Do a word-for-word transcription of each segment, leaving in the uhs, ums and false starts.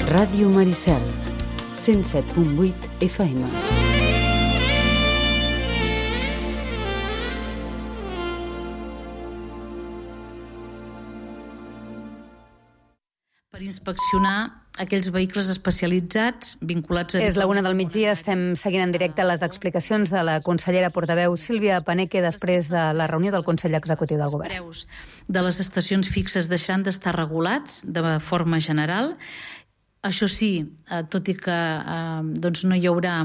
Ràdio Maricel, cent set punt vuit F M. Per inspeccionar aquells vehicles especialitzats vinculats a... És la una del migdia, estem seguint en directe les explicacions de la consellera portaveu Sílvia Paneque després de la reunió del Consell Executiu del Govern. Els preus de les estacions fixes deixant d'estar regulats de forma general. Això sí, tot i que eh, doncs no hi haurà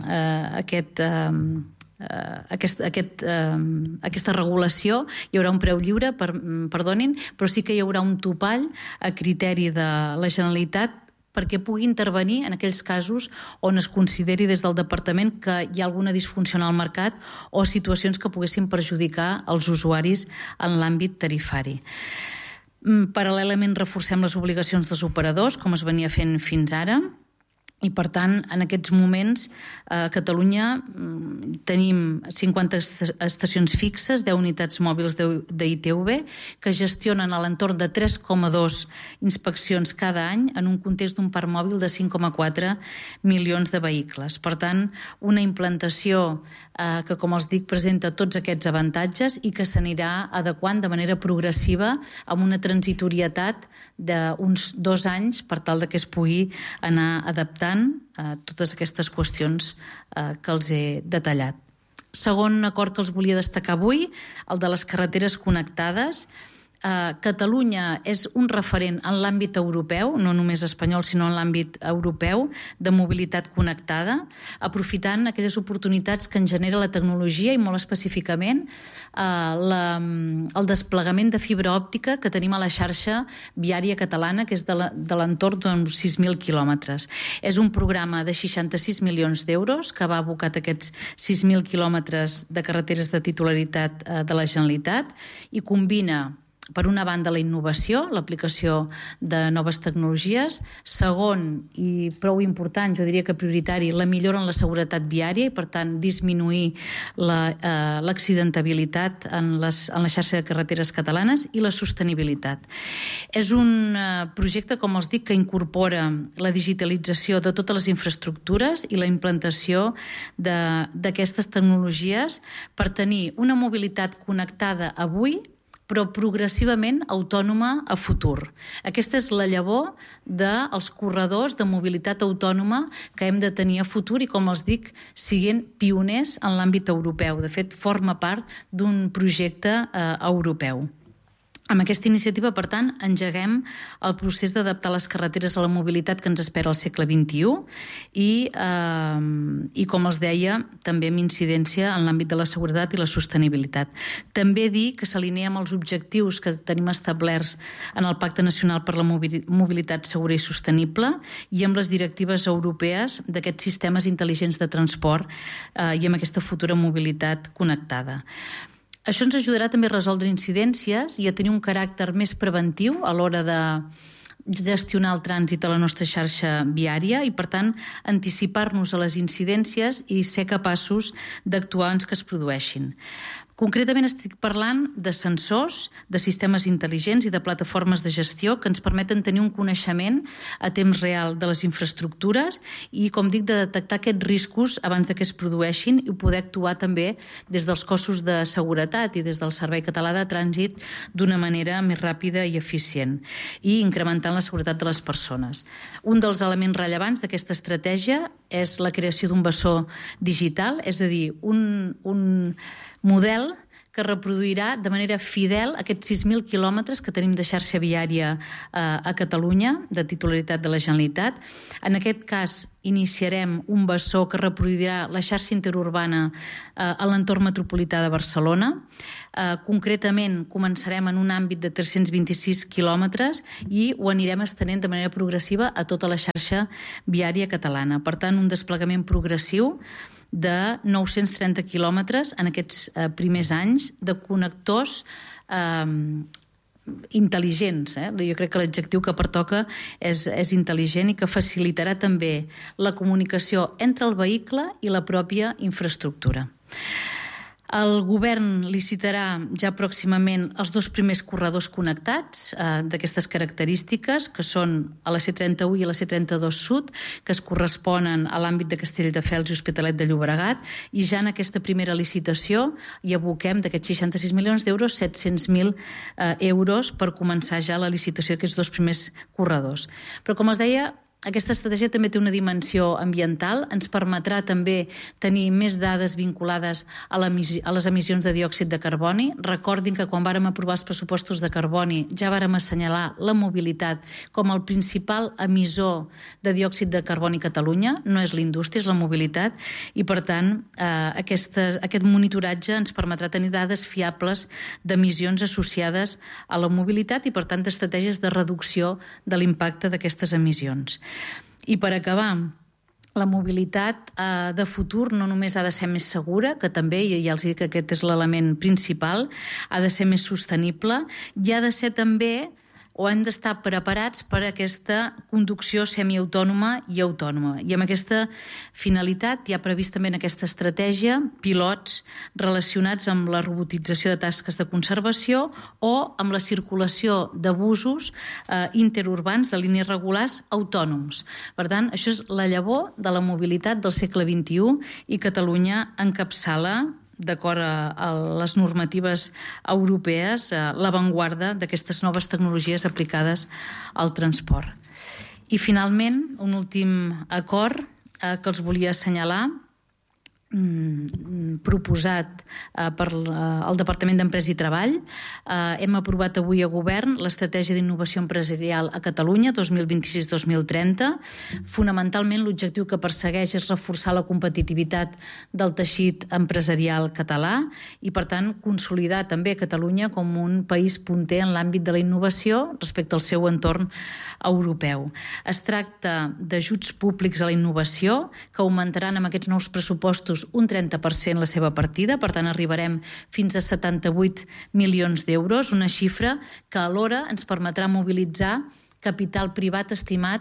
eh, aquest... Eh, Uh, aquest, aquest, uh, aquesta regulació, hi haurà un preu lliure, per, perdonin, però sí que hi haurà un topall a criteri de la Generalitat perquè pugui intervenir en aquells casos on es consideri des del Departament que hi ha alguna disfunció al mercat o situacions que poguessin perjudicar els usuaris en l'àmbit tarifari. Paral·lelament reforcem les obligacions dels operadors, com es venia fent fins ara, i, per tant, en aquests moments a Catalunya tenim cinquanta estacions fixes, deu unitats mòbils d'I T V, que gestionen a l'entorn de tres coma dos inspeccions cada any en un context d'un parc mòbil de cinc coma quatre milions de vehicles. Per tant, una implantació eh, que, com els dic, presenta tots aquests avantatges i que s'anirà adequant de manera progressiva amb una transitorietat d'uns dos anys per tal de que es pugui anar adaptant a totes aquestes qüestions eh, que els he detallat. Segon acord que els volia destacar avui, el de les carreteres connectades. Uh, Catalunya és un referent en l'àmbit europeu, no només espanyol, sinó en l'àmbit europeu, de mobilitat connectada, aprofitant aquelles oportunitats que en genera la tecnologia i molt específicament uh, la, el desplegament de fibra òptica que tenim a la xarxa viària catalana, que és de l'entorn d'uns sis mil quilòmetres. És un programa de seixanta-sis milions d'euros que va abocat aquests sis mil quilòmetres de carreteres de titularitat uh, de la Generalitat i combina, per una banda, la innovació, l'aplicació de noves tecnologies. Segon, i prou important, jo diria que prioritari, la millora en la seguretat viària i, per tant, disminuir l'accidentabilitat la, eh, en, les, en la xarxa de carreteres catalanes i la sostenibilitat. És un eh, projecte, com els dic, que incorpora la digitalització de totes les infraestructures i la implantació d'aquestes tecnologies per tenir una mobilitat connectada avui, però progressivament autònoma a futur. Aquesta és la llavor dels corredors de mobilitat autònoma que hem de tenir a futur i, com els dic, siguin pioners en l'àmbit europeu. De fet, forma part d'un projecte eh, europeu. Amb aquesta iniciativa, per tant, engeguem el procés d'adaptar les carreteres a la mobilitat que ens espera al segle vint-i-u i, eh, i com els deia, també amb incidència en l'àmbit de la seguretat i la sostenibilitat. També dir que s'alinea amb els objectius que tenim establerts en el Pacte Nacional per la Mobilitat Segura i Sostenible i amb les directives europees d'aquests sistemes intel·ligents de transport eh, i amb aquesta futura mobilitat connectada. Això ens ajudarà també a resoldre incidències i a tenir un caràcter més preventiu a l'hora de gestionar el trànsit a la nostra xarxa viària i, per tant, anticipar-nos a les incidències i ser capaços d'actuar abans que es produeixin. Concretament estic parlant de sensors, de sistemes intel·ligents i de plataformes de gestió que ens permeten tenir un coneixement a temps real de les infraestructures i, com dic, de detectar aquests riscos abans de que es produeixin i poder actuar també des dels cossos de seguretat i des del Servei Català de Trànsit d'una manera més ràpida i eficient i incrementant la seguretat de les persones. Un dels elements rellevants d'aquesta estratègia és la creació d'un bessó digital, és a dir, un, un model que reproduirà de manera fidel aquests sis mil quilòmetres que tenim de xarxa viària eh, a Catalunya, de titularitat de la Generalitat. En aquest cas, iniciarem un bessó que reproduirà la xarxa interurbana eh, a l'entorn metropolità de Barcelona. Eh, concretament, començarem en un àmbit de tres-cents vint-i-sis quilòmetres i ho anirem estenent de manera progressiva a tota la xarxa viària catalana. Per tant, un desplegament progressiu de nou-cents trenta quilòmetres en aquests eh, primers anys de connectors eh, intel·ligents. Eh? Jo crec que l'adjectiu que pertoca és, és intel·ligent i que facilitarà també la comunicació entre el vehicle i la pròpia infraestructura. El govern licitarà ja pròximament els dos primers corredors connectats eh, d'aquestes característiques, que són a la C trenta-u i a la C trenta-dos Sud, que es corresponen a l'àmbit de Castelldefels i Hospitalet de Llobregat, i ja en aquesta primera licitació hi aboquem d'aquests seixanta-sis milions d'euros, set-cents mil eh, euros per començar ja la licitació d'aquests dos primers corredors. Però, com es deia, aquesta estratègia també té una dimensió ambiental, ens permetrà també tenir més dades vinculades a, a les emissions de diòxid de carboni. Recordin que quan vàrem aprovar els pressupostos de carboni ja vàrem assenyalar la mobilitat com el principal emissor de diòxid de carboni a Catalunya, no és la indústria, és la mobilitat, i per tant eh, aquesta, aquest monitoratge ens permetrà tenir dades fiables d'emissions associades a la mobilitat i per tant d'estratègies de reducció de l'impacte d'aquestes emissions. I per acabar, la mobilitat eh, de futur no només ha de ser més segura, que també, i ja els dic que aquest és l'element principal, ha de ser més sostenible, i ha de ser també, o hem d'estar preparats per a aquesta conducció semiautònoma i autònoma. I amb aquesta finalitat hi ha previst també en aquesta estratègia pilots relacionats amb la robotització de tasques de conservació o amb la circulació de busos eh, interurbans de línies regulars autònoms. Per tant, això és la llavor de la mobilitat del segle vint-i-u i Catalunya encapçala, d'acord a les normatives europees, l'avantguarda d'aquestes noves tecnologies aplicades al transport. I finalment, un últim acord eh, que els volia assenyalar, mm, proposat eh, per el Departament d'Empresa i Treball. Eh, hem aprovat avui a govern l'estratègia d'innovació empresarial a Catalunya dos mil vint-i-sis dos mil trenta. Fonamentalment l'objectiu que persegueix és reforçar la competitivitat del teixit empresarial català i per tant consolidar també Catalunya com un país punter en l'àmbit de la innovació respecte al seu entorn europeu. Es tracta d'ajuts públics a la innovació que augmentaran amb aquests nous pressupostos un trenta per cent la seva partida, per tant arribarem fins a setanta-vuit milions d'euros, una xifra que alhora ens permetrà mobilitzar capital privat estimat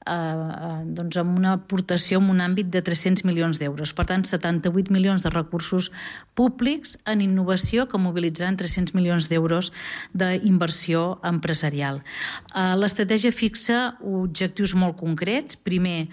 eh, doncs amb una aportació en un àmbit de tres-cents milions d'euros. Per tant, setanta-vuit milions de recursos públics en innovació que mobilitzaran tres-cents milions d'euros d'inversió empresarial. Eh, l'estratègia fixa objectius molt concrets. Primer,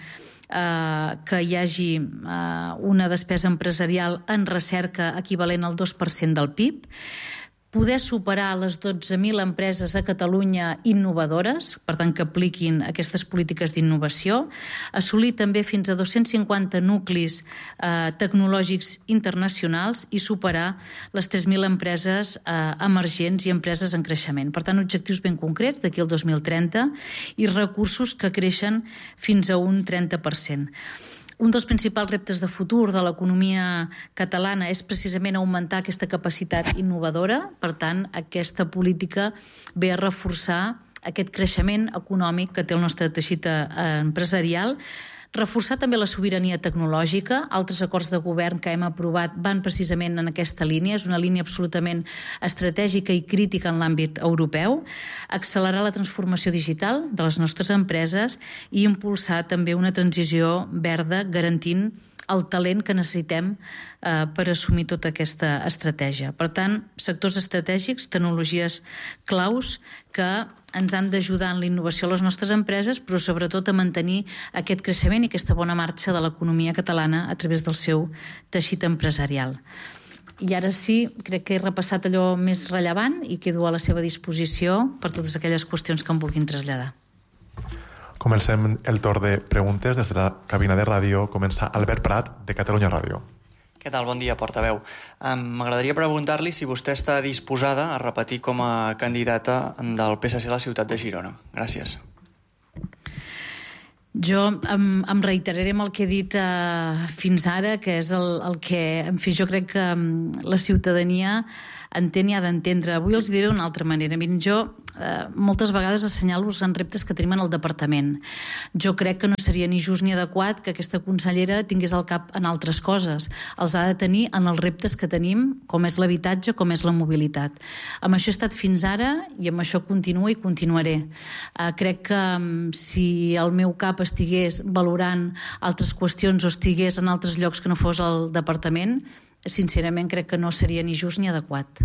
Uh, que hi hagi uh, una despesa empresarial en recerca equivalent al dos per cent del P I B, poder superar les dotze mil empreses a Catalunya innovadores, per tant que apliquin aquestes polítiques d'innovació, assolir també fins a dos-cents cinquanta nuclis eh, tecnològics internacionals i superar les tres mil empreses eh, emergents i empreses en creixement. Per tant, objectius ben concrets d'aquí al dos mil trenta i recursos que creixen fins a un trenta per cent. Un dels principals reptes de futur de l'economia catalana és precisament augmentar aquesta capacitat innovadora. Per tant, aquesta política ve a reforçar aquest creixement econòmic que té el nostre teixit empresarial, reforçar també la sobirania tecnològica. Altres acords de govern que hem aprovat van precisament en aquesta línia. És una línia absolutament estratègica i crítica en l'àmbit europeu. Accelerar la transformació digital de les nostres empreses i impulsar també una transició verda garantint el talent que necessitem eh, per assumir tota aquesta estratègia. Per tant, sectors estratègics, tecnologies claus que ens han d'ajudar en la innovació a les nostres empreses, però sobretot a mantenir aquest creixement i aquesta bona marxa de l'economia catalana a través del seu teixit empresarial. I ara sí, crec que he repassat allò més rellevant i quedo a la seva disposició per totes aquelles qüestions que em vulguin traslladar. Comencem el torn de preguntes. Des de la cabina de ràdio comença Albert Prat, de Catalunya Ràdio. Què tal? Bon dia, portaveu. Um, M'agradaria preguntar-li si vostè està disposada a repetir com a candidata del P S C a la ciutat de Girona. Gràcies. Jo em, em reiteraré amb el que he dit uh, fins ara, que és el, el que, en fi, jo crec que um, la ciutadania entén i ha d'entendre. Avui els diré d'una altra manera. Miren, jo eh, moltes vegades assenyalo els grans reptes que tenim en el departament. Jo crec que no seria ni just ni adequat que aquesta consellera tingués el cap en altres coses. Els ha de tenir en els reptes que tenim, com és l'habitatge, com és la mobilitat. Amb això he estat fins ara i amb això continuo i continuaré. Eh, crec que um, si el meu cap estigués valorant altres qüestions o estigués en altres llocs que no fos el departament, sincerament crec que no seria ni just ni adequat.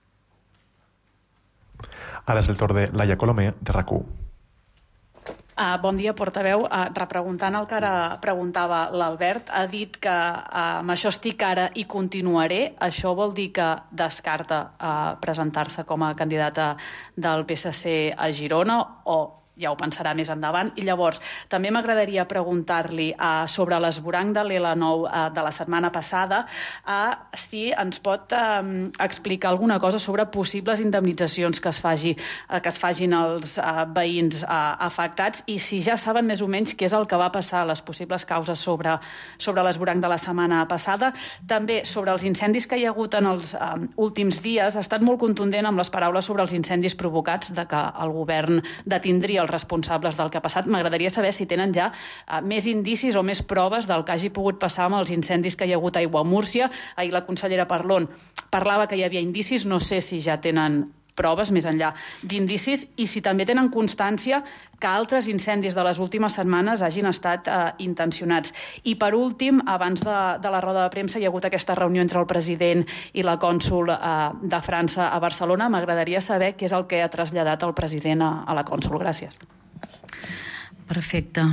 Ara és el torn de Laia Colomer, de RAC u. Uh, bon dia, portaveu. Uh, repreguntant el que ara preguntava l'Albert, ha dit que uh, amb això estic ara i continuaré. Això vol dir que descarta uh, presentar-se com a candidata del P S C a Girona o ja ho pensarà més endavant? I llavors, també m'agradaria preguntar-li uh, sobre l'esvoranc de l'L nou uh, de la setmana passada, uh, si ens pot uh, explicar alguna cosa sobre possibles indemnitzacions que es, faci, uh, que es fagin als uh, veïns uh, afectats i si ja saben més o menys què és el que va passar, les possibles causes sobre, sobre l'esvoranc de la setmana passada. També sobre els incendis que hi ha hagut en els uh, últims dies, ha estat molt contundent amb les paraules sobre els incendis provocats, de que el govern detindria els responsables del que ha passat. M'agradaria saber si tenen ja uh, més indicis o més proves del que hagi pogut passar amb els incendis que hi ha hagut a Aiguamúrcia. Ahir la consellera Parlon parlava que hi havia indicis, no sé si ja tenen proves més enllà d'indicis i si també tenen constància que altres incendis de les últimes setmanes hagin estat eh, intencionats. I per últim, abans de, de la roda de premsa hi ha hagut aquesta reunió entre el president i la cònsol eh, de França a Barcelona. M'agradaria saber què és el que ha traslladat el president a, a la cònsol. Gràcies. Perfecte.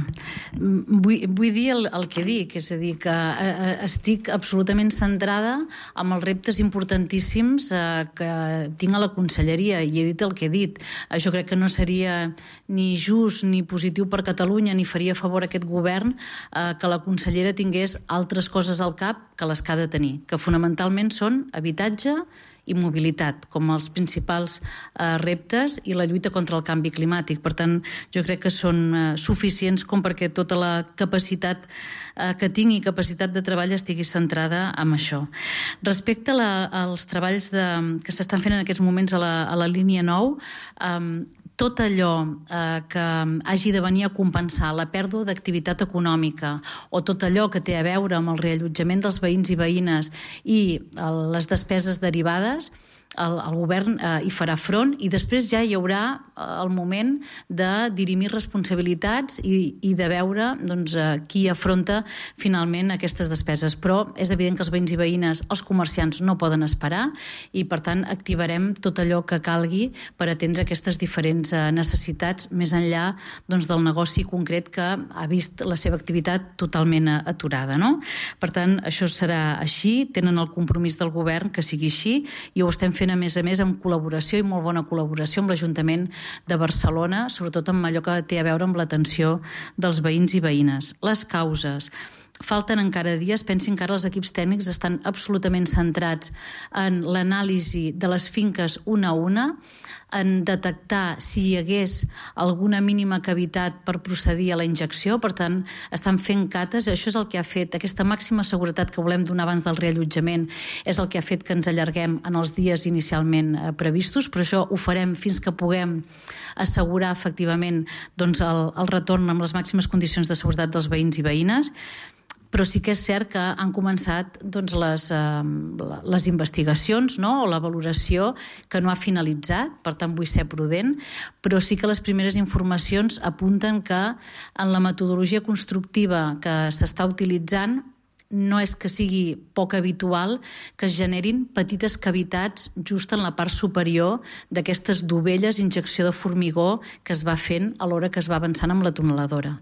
Vull, vull dir el, el que dic, és a dir, que eh, estic absolutament centrada en els reptes importantíssims eh, que tinc a la conselleria i he dit el que he dit. Això crec que no seria ni just ni positiu per Catalunya ni faria favor a aquest govern eh, que la consellera tingués altres coses al cap que les que ha de tenir, que fonamentalment són habitatge i mobilitat com els principals eh, reptes i la lluita contra el canvi climàtic. Per tant, jo crec que són eh, suficients com perquè tota la capacitat eh, que tingui, capacitat de treball, estigui centrada en això. Respecte a la, als treballs de, que s'estan fent en aquests moments a la, a la línia nou, eh, tot allò eh, que hagi de venir a compensar la pèrdua d'activitat econòmica o tot allò que té a veure amb el reallotjament dels veïns i veïnes i el, les despeses derivades, el, el govern eh, hi farà front i després ja hi haurà eh, el moment de dirimir responsabilitats i, i de veure doncs, eh, qui afronta finalment aquestes despeses. Però és evident que els veïns i veïnes, els comerciants no poden esperar i per tant activarem tot allò que calgui per atendre aquestes diferents eh, necessitats més enllà doncs, del negoci concret que ha vist la seva activitat totalment aturada. No? Per tant, això serà així, tenen el compromís del govern que sigui així i ho estem fent a més a més en col·laboració i molt bona col·laboració amb l'Ajuntament de Barcelona, sobretot amb allò que té a veure amb l'atenció dels veïns i veïnes. Les causes. Falten encara dies, pensin que ara els equips tècnics estan absolutament centrats en l'anàlisi de les finques una a una, en detectar si hi hagués alguna mínima cavitat per procedir a la injecció, per tant, estan fent cates, això és el que ha fet, aquesta màxima seguretat que volem donar abans del reallotjament, és el que ha fet que ens allarguem en els dies inicialment previstos, però això ho farem fins que puguem assegurar efectivament doncs, el, el retorn amb les màximes condicions de seguretat dels veïns i veïnes. Però sí que és cert que han començat doncs, les, eh, les investigacions, no? O la valoració que no ha finalitzat, per tant vull ser prudent, però sí que les primeres informacions apunten que en la metodologia constructiva que s'està utilitzant no és que sigui poc habitual que es generin petites cavitats just en la part superior d'aquestes dovelles, injecció de formigó que es va fent a l'hora que es va avançant amb la tuneladora.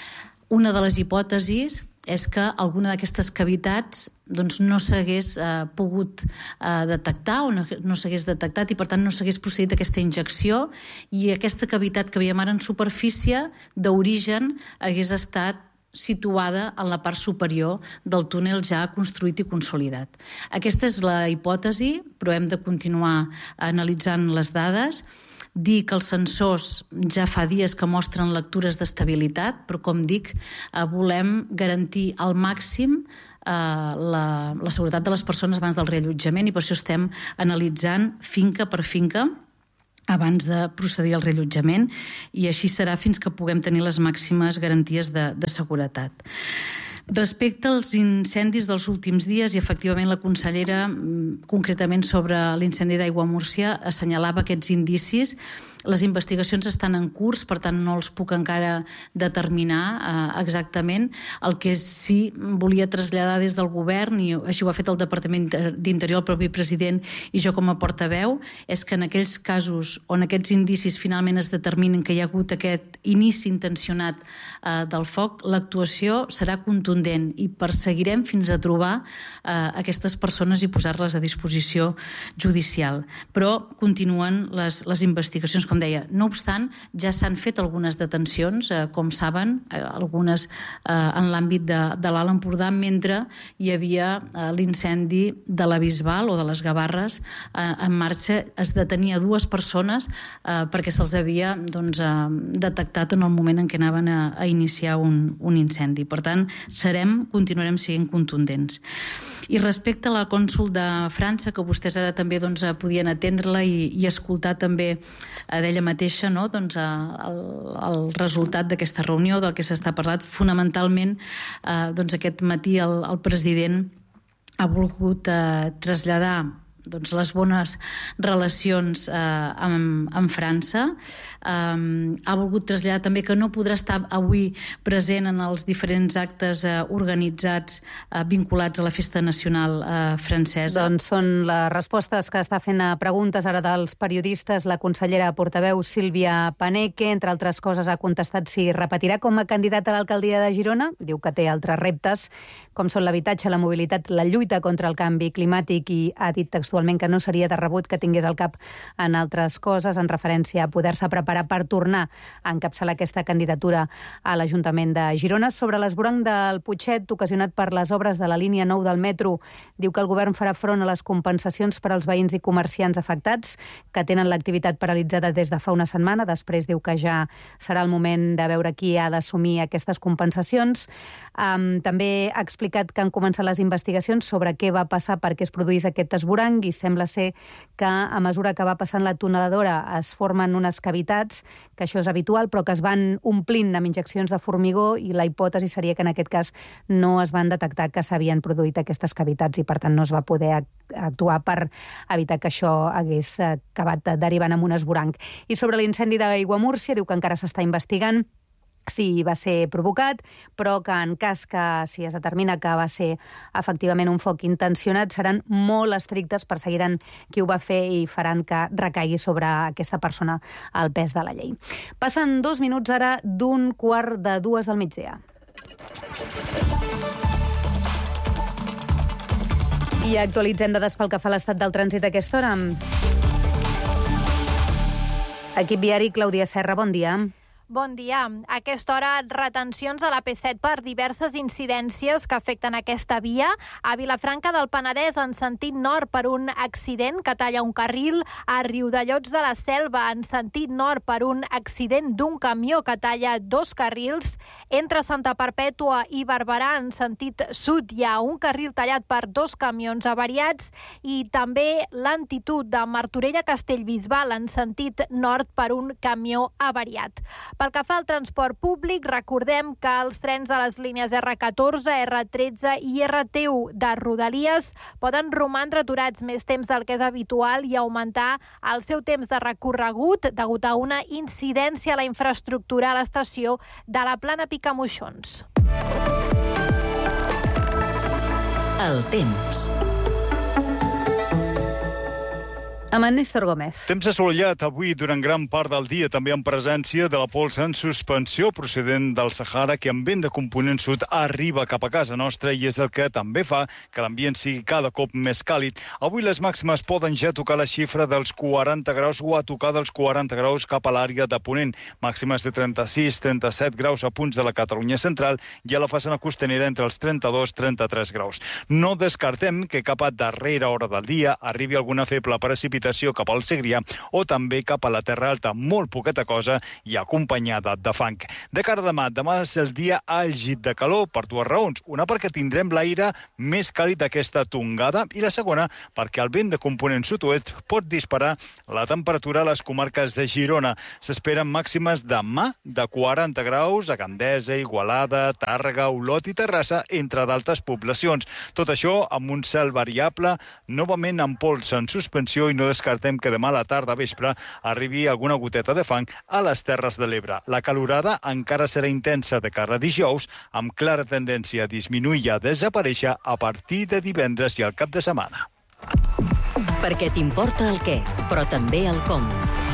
Una de les hipòtesis és que alguna d'aquestes cavitats doncs, no s'hagués eh, pogut eh, detectar o no, no s'hagués detectat i per tant no s'hagués procedit a aquesta injecció i aquesta cavitat que veiem ara en superfície d'origen hagués estat situada en la part superior del túnel ja construït i consolidat. Aquesta és la hipòtesi, però hem de continuar analitzant les dades. Dir que els sensors ja fa dies que mostren lectures d'estabilitat, però com dic, eh, volem garantir al màxim eh, la, la seguretat de les persones abans del reallotjament i per això estem analitzant finca per finca abans de procedir al reallotjament i així serà fins que puguem tenir les màximes garanties de, de seguretat. Respecte als incendis dels últims dies, i efectivament la consellera, concretament sobre l'incendi d'Aiguamúrcia, assenyalava aquests indicis les investigacions estan en curs, per tant no els puc encara determinar eh, exactament. El que sí volia traslladar des del govern, i així ho ha fet el Departament d'Interior, el propi president i jo com a portaveu, és que en aquells casos on aquests indicis finalment es determinen que hi ha hagut aquest inici intencionat eh, del foc, l'actuació serà contundent i perseguirem fins a trobar eh, aquestes persones i posar-les a disposició judicial. Però continuen les, les investigacions, com deia. No obstant, ja s'han fet algunes detencions, eh, com saben, eh, algunes eh, en l'àmbit de, de l'Alt Empordà, mentre hi havia eh, l'incendi de la Bisbal o de les Gavarres eh, en marxa. Es detenia dues persones eh, perquè se'ls havia doncs, eh, detectat en el moment en què anaven a, a iniciar un, un incendi. Per tant, serem, continuarem sent contundents. I respecte a la cònsol de França, que vostès ara també doncs, podien atendre-la i, i escoltar també d'ella mateixa, no? doncs, el, el resultat d'aquesta reunió, del que s'està parlant, fonamentalment eh, doncs, aquest matí el, el president ha volgut eh, traslladar doncs, les bones relacions eh, amb, amb França. Um, ha volgut traslladar també que no podrà estar avui present en els diferents actes eh, organitzats eh, vinculats a la Festa Nacional eh, francesa. Doncs són les respostes que està fent a preguntes ara dels periodistes la consellera portaveu Sílvia Paneque. Entre altres coses ha contestat si repetirà com a candidata a l'alcaldia de Girona. Diu que té altres reptes, com són l'habitatge, la mobilitat, la lluita contra el canvi climàtic, i ha dit textualment que no seria de rebut que tingués el cap en altres coses, en referència a poder-se preparar per tornar a encapçalar aquesta candidatura a l'Ajuntament de Girona. Sobre l'esvoranc del Putxet, ocasionat per les obres de la línia nou del metro, diu que el govern farà front a les compensacions per als veïns i comerciants afectats, que tenen l'activitat paralitzada des de fa una setmana. Després diu que ja serà el moment de veure qui ha d'assumir aquestes compensacions. Um, també ha explicat que han començat les investigacions sobre què va passar perquè es produís aquest esvoranc, i sembla ser que a mesura que va passant la tuneladora es formen unes cavitats, que això és habitual, però que es van omplint amb injeccions de formigó, i la hipòtesi seria que en aquest cas no es van detectar que s'havien produït aquestes cavitats i per tant no es va poder actuar per evitar que això hagués acabat derivant en un esvoranc. I sobre l'incendi d'Aiguamúrcia diu que encara s'està investigant si va ser provocat, però que en cas que si es determina que va ser efectivament un foc intencionat, seran molt estrictes, perseguiran qui ho va fer i faran que recaigui sobre aquesta persona el pes de la llei. Passen dos minuts ara d'un quart de dues del migdia. I actualitzem dades pel que fa a l'estat del trànsit a aquesta hora. Equip viari, Clàudia Serra, bon dia. Bon dia. A aquesta hora, retencions a la P set per diverses incidències que afecten aquesta via. A Vilafranca del Penedès, en sentit nord, per un accident que talla un carril. A Riudellots de la Selva, en sentit nord, per un accident d'un camió que talla dos carrils. Entre Santa Perpètua i Barberà, en sentit sud, hi ha un carril tallat per dos camions avariats. I també lentitud de Martorell a Castellbisbal, en sentit nord, per un camió avariat. Pel que fa al transport públic, recordem que els trens de les línies erre catorze, erre tretze i erre te u de Rodalies poden romandre aturats més temps del que és habitual i augmentar el seu temps de recorregut degut a una incidència a la infraestructura a l'estació de la Plana Picamoixons. El temps. Amb en Néstor Gómez. Temps assolellat avui durant gran part del dia, també en presència de la pols en suspensió procedent del Sahara, que amb vent de component sud arriba cap a casa nostra i és el que també fa que l'ambient sigui cada cop més càlid. Avui les màximes poden ja tocar la xifra dels quaranta graus o a tocar dels quaranta graus cap a l'àrea de Ponent. Màximes de trenta-sis trenta-set graus a punts de la Catalunya central i a la façana costanera entre els trenta-dos trenta-tres graus. No descartem que cap a darrera hora del dia arribi alguna feble precipitació cap al Segrià o també cap a la Terra Alta, molt poqueta cosa i acompanyada de fang. De cara a demà, demà és el dia àlgid de calor per dues raons. Una perquè tindrem l'aire més càlid d'aquesta tongada i la segona perquè el vent de component sud-oest pot disparar la temperatura a les comarques de Girona. S'esperen màximes demà de quaranta graus a Gandesa, Igualada, Tàrrega, Olot i Terrassa, entre d'altres poblacions. Tot això amb un cel variable, novament amb pols en suspensió i no descartem que demà a la tarda vespre arribi alguna goteta de fang a les Terres de l'Ebre. La calorada encara serà intensa de cara a dijous, amb clara tendència a disminuir i a desaparèixer a partir de divendres i al cap de setmana. Perquè t'importa el què, però també el com.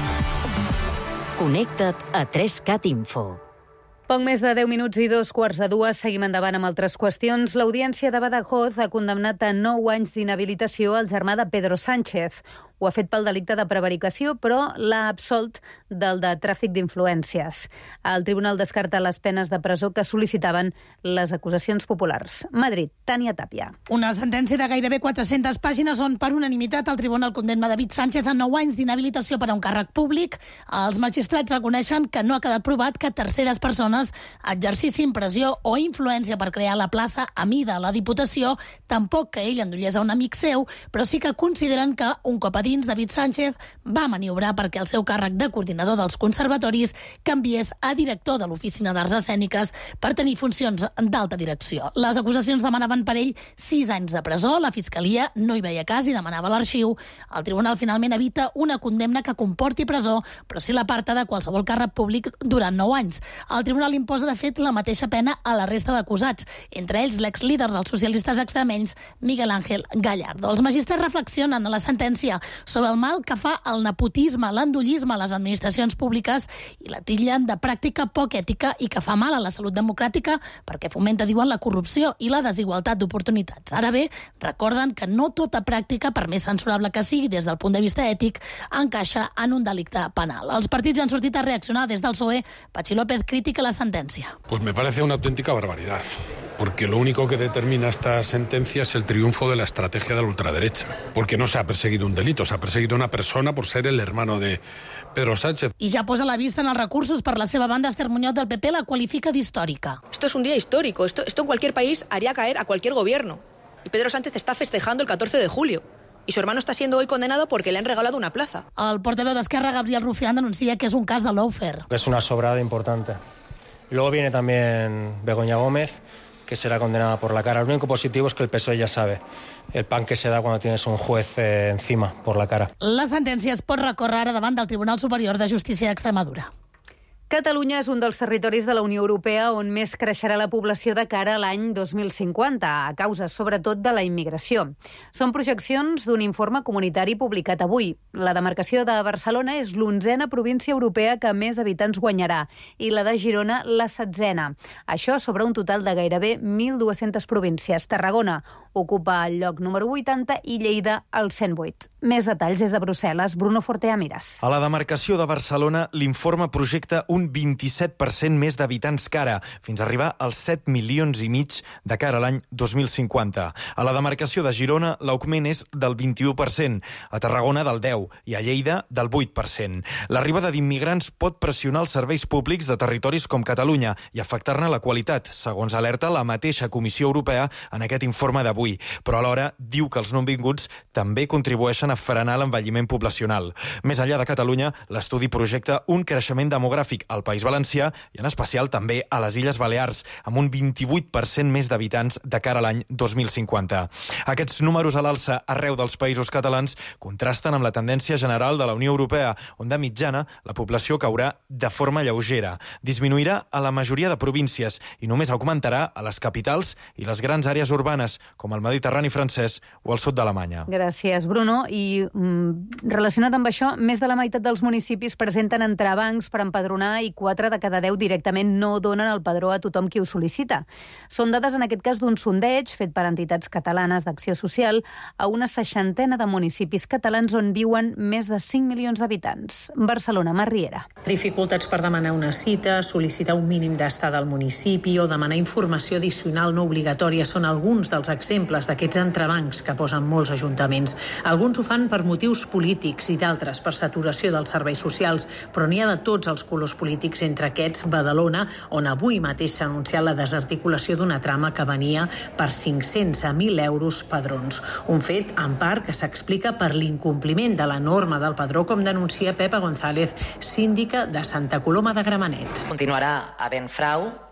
Connecta't a tres cat Info. Poc més de deu minuts i dos quarts de dues. Seguim endavant amb altres qüestions. L'Audiència de Badajoz ha condemnat a nou anys d'inhabilitació al germà de Pedro Sánchez. Ho ha fet pel delicte de prevaricació, però l'ha absolt del de tràfic d'influències. El tribunal descarta les penes de presó que sol·licitaven les acusacions populars. Madrid, Tània Tàpia. Una sentència de gairebé quatre-centes pàgines on, per unanimitat, el tribunal condemna David Sánchez a nou anys d'inhabilitació per a un càrrec públic. Els magistrats reconeixen que no ha quedat provat que terceres persones exercissin pressió o influència per crear la plaça a mida a la Diputació, tampoc que ell endullés a un amic seu, però sí que consideren que un cop a dins, David Sánchez va maniobrar perquè el seu càrrec de coordinador dels conservatoris canviés a director de l'Oficina d'Arts Escèniques per tenir funcions d'alta direcció. Les acusacions demanaven per ell sis anys de presó, la Fiscalia no hi veia cas i demanava l'arxiu. El tribunal finalment evita una condemna que comporti presó, però sí l'aparta de qualsevol càrrec públic durant nou anys. El tribunal imposa, de fet, la mateixa pena a la resta d'acusats, entre ells l'ex-líder dels socialistes extremenys, Miguel Ángel Gallardo. Els magistrats reflexionen a la sentència sobre el mal que fa el nepotisme, l'endollisme a les administracions públiques i la titllen de pràctica poc ètica i que fa mal a la salut democràtica perquè fomenta, diuen, la corrupció i la desigualtat d'oportunitats. Ara bé, recorden que no tota pràctica, per més censurable que sigui des del punt de vista ètic, encaixa en un delicte penal. Els partits han sortit a reaccionar. Des del P S O E, Patxi López critica la sentència. Pues me parece una auténtica barbaridad, porque lo único que determina esta sentencia es el triunfo de la estrategia de la ultraderecha, porque no se ha perseguido un delito, se ha perseguido una persona por ser el hermano de Pedro Sánchez. I ja posa la vista en els recursos. Per la seva banda, Esther Muñoz del P P la qualifica d'històrica. Esto es un día histórico, esto, esto en cualquier país haría caer a cualquier gobierno. Y Pedro Sánchez está festejando el catorce de julio. Y su hermano está siendo hoy condenado porque le han regalado una plaza. El portaveu d'Esquerra, Gabriel Rufián, denuncia que es un cas de lawfare. Es una sobrada importante. Y luego viene también Begoña Gómez, que será condenada por la cara. Lo único positivo es que el P S O E ya sabe el pan que se da cuando tienes un juez eh, encima por la cara. La sentència es pot recórrer ara davant del Tribunal Superior de Justícia d'Extremadura. Catalunya és un dels territoris de la Unió Europea on més creixerà la població de cara a l'any dos mil cinquanta, a causa sobretot de la immigració. Són projeccions d'un informe comunitari publicat avui. La demarcació de Barcelona és l'onzena província europea que més habitants guanyarà i la de Girona la setzena. Això sobre un total de gairebé mil dues-centes províncies. Tarragona ocupa el lloc número vuitanta i Lleida el cent vuit. Més detalls des de Brussel·les. Bruno Fortea Miras. A la demarcació de Barcelona, l'informe projecta un vint-i-set per cent més d'habitants que ara, fins a arribar als set milions i mig de cara a l'any dos mil cinquanta. A la demarcació de Girona, l'augment és del vint-i-u per cent, a Tarragona del deu i a Lleida del vuit per cent. L'arribada d'immigrants pot pressionar els serveis públics de territoris com Catalunya i afectar-ne la qualitat, segons alerta la mateixa Comissió Europea en aquest informe d'avui. Però alhora diu que els nouvinguts també contribueixen a frenar l'envelliment poblacional. Més enllà de Catalunya, l'estudi projecta un creixement demogràfic al País Valencià i en especial també a les Illes Balears, amb un vint-i-vuit per cent més d'habitants de cara a l'any dos mil cinquanta. Aquests números a l'alça arreu dels països catalans contrasten amb la tendència general de la Unió Europea, on de mitjana la població caurà de forma lleugera. Disminuirà a la majoria de províncies i només augmentarà a les capitals i les grans àrees urbanes, com el Mediterrani francès o el sud d'Alemanya. Gràcies, Bruno. I mm, relacionat amb això, més de la meitat dels municipis presenten entrebancs per empadronar i quatre de cada deu directament no donen el padró a tothom qui ho sol·licita. Són dades, en aquest cas, d'un sondeig fet per entitats catalanes d'acció social a una seixantena de municipis catalans on viuen més de cinc milions d'habitants. Barcelona, Mar Riera. Dificultats per demanar una cita, sol·licitar un mínim d'estada al municipi o demanar informació addicional no obligatòria són alguns dels exemples d'aquests entrebancs que posen molts ajuntaments. Alguns ho fan per motius polítics i d'altres per saturació dels serveis socials, però n'hi ha de tots els colors polítics, entre aquests Badalona, on avui mateix s'ha anunciat la desarticulació d'una trama que venia per cinc-cents a mil euros padrons. Un fet, en part, que s'explica per l'incompliment de la norma del padró, com denuncia Pepa González, síndica de Santa Coloma de Gramenet. Continuarà havent frau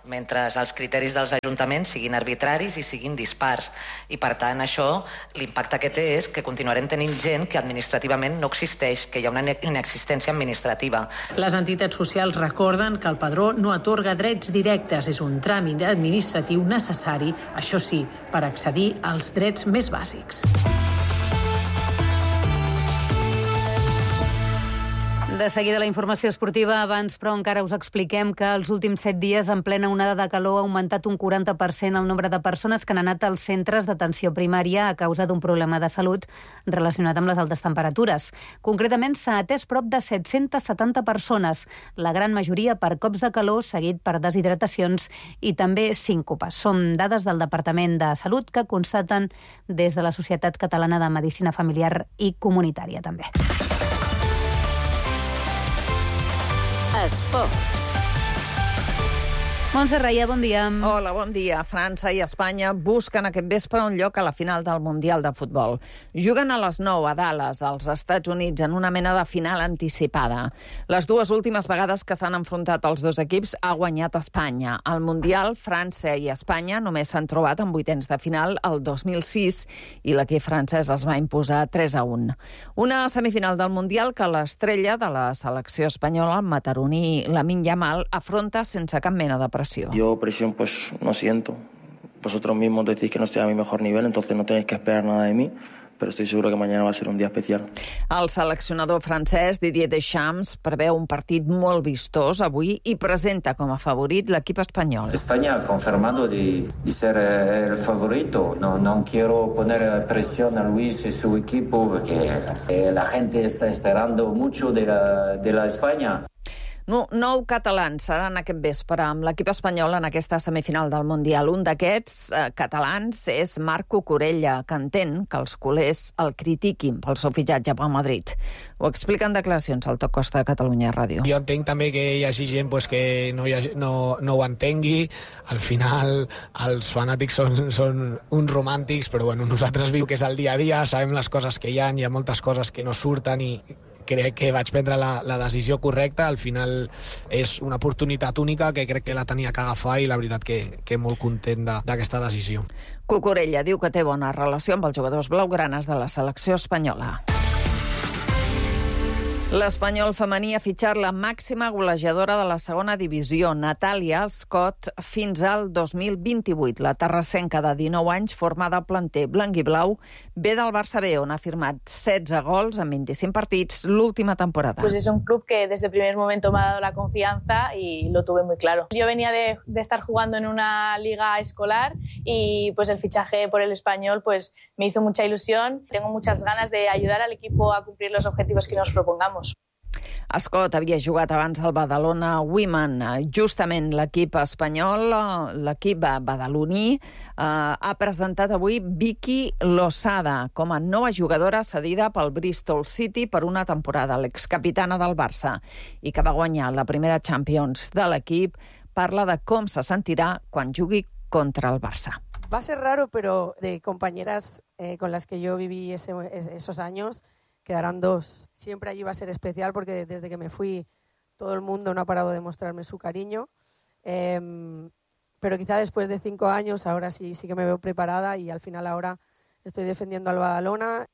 mentre els criteris dels ajuntaments siguin arbitraris i siguin dispars. I, per tant, això, l'impacte que té és que continuarem tenint gent que administrativament no existeix, que hi ha una inexistència administrativa. Les entitats socials recorden que el padró no atorga drets directes, és un tràmit administratiu necessari, això sí, per accedir als drets més bàsics. De seguida la informació esportiva, abans però encara us expliquem que els últims set dies en plena onada de calor ha augmentat un quaranta per cent el nombre de persones que han anat als centres d'atenció primària a causa d'un problema de salut relacionat amb les altes temperatures. Concretament s'ha atès prop de set-centes setanta persones, la gran majoria per cops de calor seguit per deshidratacions i també síncopes. Són dades del Departament de Salut que constaten des de la Societat Catalana de Medicina Familiar i Comunitària també. Esports. Montse Raia, bon dia. Hola, bon dia. França i Espanya busquen aquest vespre un lloc a la final del Mundial de Futbol. Juguen a les nou a Dallas, als Estats Units, en una mena de final anticipada. Les dues últimes vegades que s'han enfrontat els dos equips ha guanyat Espanya. Al Mundial, França i Espanya només s'han trobat en vuitens de final el dos mil sis i l'equip francès es va imposar tres a un. Una semifinal del Mundial que l'estrella de la selecció espanyola, el mataroní Lamine Yamal, afronta sense cap mena de pressió. Yo presión pues no siento. Vosotros mismos decís que no estoy a mi mejor nivel, entonces no tenéis que esperar nada de mí, pero estoy seguro que mañana va a ser un día especial. El seleccionador francès Didier Deschamps preveu un partit molt vistós avui i presenta com a favorit l'equip espanyol. España ha confirmado de, de ser el favorito. No, no quiero poner presión a Luis y su equipo porque eh, la gente está esperando mucho de la, de la España. No, nou catalans seran aquest vespre amb l'equip espanyol en aquesta semifinal del Mundial. Un d'aquests eh, catalans és Marc Cucurella, que entén que els culers el critiquin pel seu fitxatge pel Madrid. Ho explica en declaracions al Top Costa de Catalunya Ràdio. Jo entenc també que hi hagi gent pues, que no, hi hagi, no, no ho entengui. Al final, els fanàtics són, són uns romàntics, però bueno, nosaltres viu que és el dia a dia, sabem les coses que hi ha, hi ha moltes coses que no surten i crec que vaig prendre la, la decisió correcta. Al final és una oportunitat única que crec que la tenia que agafar i la veritat que, que molt content d'aquesta decisió. Cucurella diu que té bona relació amb els jugadors blaugranes de la selecció espanyola. L'Espanyol femení ha fitxat la màxima golejadora de la segona divisió, Natàlia Scott, fins al dos mil vint-i-vuit. La terrassenca de dinou anys, formada al planter blanc i blau, ve del Barça B, on ha firmat setze gols en vint-i-cinc partits l'última temporada. Pues es un club que desde el primer momento me ha dado la confianza y lo tuve muy claro. Yo venía de, de estar jugando en una liga escolar y pues el fichaje por el Espanyol pues me hizo mucha ilusión. Tengo muchas ganas de ayudar al equipo a cumplir los objetivos que nos propongamos. Scott havia jugat abans al Badalona Women. Justament l'equip espanyol, l'equip badaloní, eh, ha presentat avui Vicky Losada com a nova jugadora cedida pel Bristol City per una temporada, l'excapitana del Barça, i que va guanyar la primera Champions de l'equip. Parla de com se sentirà quan jugui contra el Barça. Va a ser raro, pero de compañeras eh, con las que yo viví ese, esos años, quedarán dos. Siempre allí va a ser especial porque desde que me fui todo el mundo no ha parado de mostrarme su cariño. Eh, pero quizá después de cinco años ahora sí, sí que me veo preparada y al final ahora estoy defendiendo al Badalona.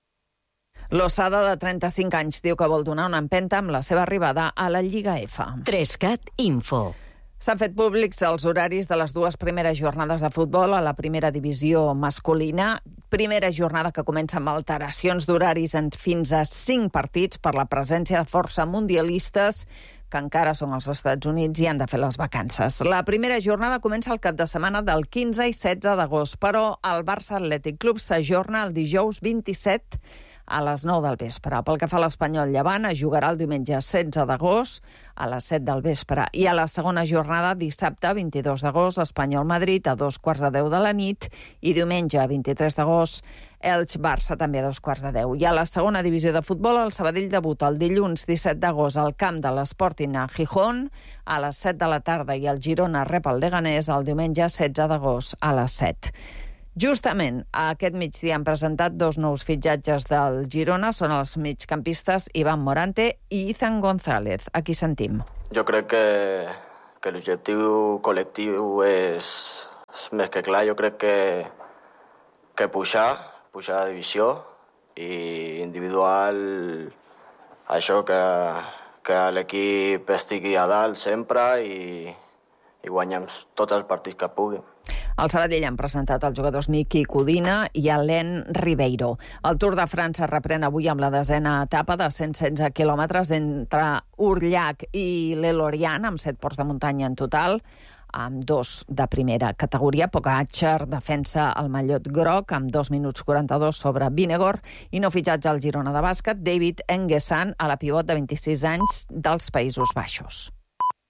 Losada, de trenta-cinc anys, diu que vol donar una empenta amb la seva arribada a la Lliga F. tres cat Info. S'han fet públics els horaris de les dues primeres jornades de futbol a la primera divisió masculina. Primera jornada que comença amb alteracions d'horaris en fins a cinc partits per la presència de força mundialistes que encara són als Estats Units i han de fer les vacances. La primera jornada comença el cap de setmana del quinze i setze d'agost, però el Barça Atlètic Club s'ajorna el dijous vint-i-set a les nou del vespre. Pel que fa a l'Espanyol Llevant, es jugarà el diumenge setze d'agost a les set del vespre. I a la segona jornada, dissabte vint-i-dos d'agost, Espanyol-Madrid a dos quarts de deu de la nit i diumenge vint-i-tres d'agost, Elx-Barça també a dos quarts de deu. I a la segona divisió de futbol, el Sabadell debuta el dilluns disset d'agost al camp de l'Sporting a Gijón a les set de la tarda i el Girona rep el Leganés el diumenge setze d'agost a les set. Justament aquest migdia han presentat dos nous fitxatges del Girona, són els migcampistes Iván Morante i Izan González. Aquí sentim. Jo crec que, que l'objectiu col·lectiu és, és més que clar. Jo crec que, que pujar, pujar de divisió, i individual, això que, que l'equip estigui a dalt sempre i, i guanyem tots els partits que pugui. Al Sabadell han presentat els jugadors Miki Codina i Alain Ribeiro. El Tour de França reprèn avui amb la desena etapa de cent setze quilòmetres entre Urllac i l'Elorian, amb set ports de muntanya en total, amb dos de primera categoria. Pogačar defensa el mallot groc amb dos minuts quaranta-dos sobre Vingegaard i no fitxatge al Girona de bàsquet, David Engesan, a la pivot de vint-i-sis anys dels Països Baixos.